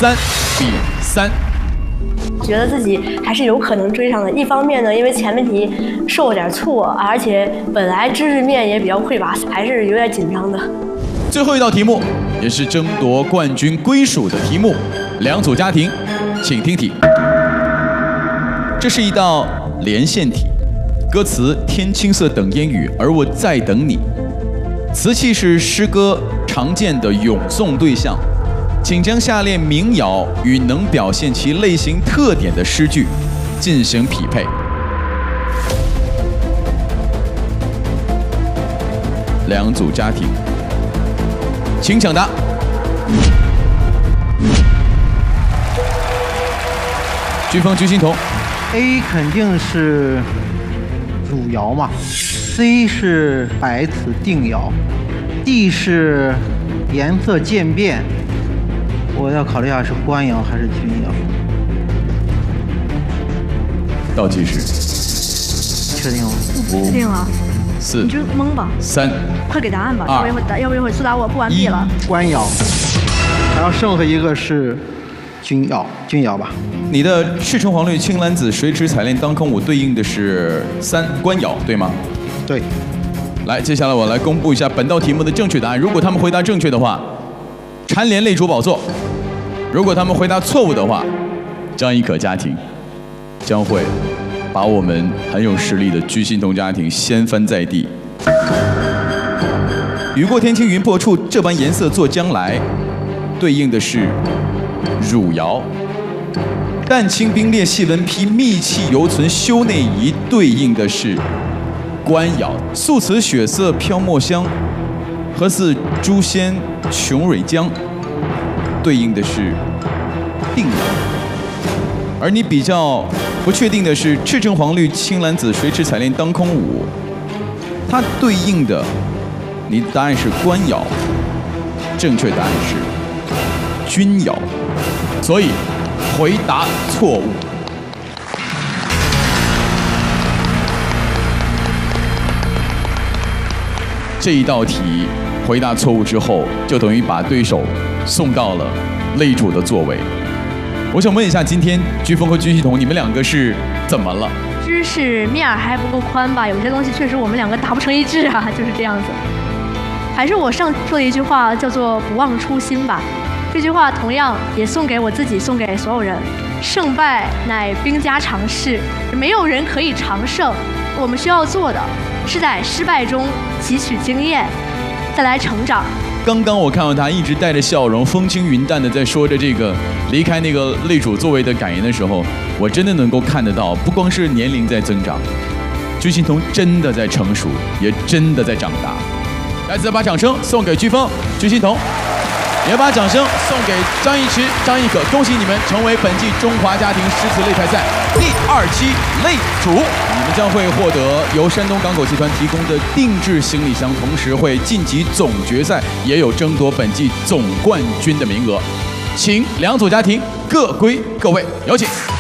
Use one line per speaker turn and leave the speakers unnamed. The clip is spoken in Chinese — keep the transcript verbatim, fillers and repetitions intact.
三比三。
觉得自己还是有可能追上的。一方面呢，因为前面题受了点挫，而且本来知识面也比较匮乏，还是有点紧张的。
最后一道题目也是争夺冠军归属的题目，两组家庭，请听题。这是一道连线题，歌词“天青色等烟雨，而我在等你”，词气是诗歌常见的咏颂对象。请将下列民谣与能表现其类型特点的诗句进行匹配。两组家庭，请抢答。飓风居心彤
，A 肯定是汝窑嘛 ，C 是白瓷定窑 ，D 是颜色渐变。我要考虑一下是官窑还是钧窑。
倒计时，
确定吗？
确定了。
四，
你就蒙吧。
三，
快给答案吧，
二
要不一会儿，要不一会儿苏打我不完毕了。
官窑，然后剩下一个是钧窑，钧窑吧。
你的赤橙黄绿青蓝紫水池彩炼当空舞对应的是三官窑，对吗？
对。
来，接下来我来公布一下本道题目的正确答案。如果他们回答正确的话，蝉联擂主宝座；如果他们回答错误的话，张一可家庭将会把我们很有实力的居心彤家庭掀翻在地。雨过天晴云破处，这般颜色作将来，对应的是汝窑；淡青冰裂细纹披，密气犹存修内仪，对应的是官窑；素瓷血色飘墨香，何似诛仙琼蕊浆，对应的是定窑。而你比较不确定的是赤橙黄绿青蓝紫水池彩炼当空舞，它对应的你的答案是官窑，正确答案是钧窑，所以回答错误。这一道题回答错误之后，就等于把对手送到了擂主的座位。我想问一下，今天飓风和居心彤，你们两个是怎么了？
知识面还不够宽吧？有些东西确实我们两个达不成一致啊，就是这样子。还是我上说的一句话，叫做“不忘初心”吧。这句话同样也送给我自己，送给所有人。胜败乃兵家常事，没有人可以常胜。我们需要做的是在失败中汲取经验，再来成长。
刚刚我看到他一直带着笑容，风轻云淡的在说着这个离开那个擂主座位的感言的时候，我真的能够看得到，不光是年龄在增长，居心彤真的在成熟，也真的在长大。来，再把掌声送给飓风、居心彤，也把掌声送给张一驰、张一可，恭喜你们成为本季中华家庭诗词擂台赛第二期擂主，你们将会获得由山东港口集团提供的定制行李箱，同时会晋级总决赛，也有争夺本季总冠军的名额。请两组家庭各归各位，有请。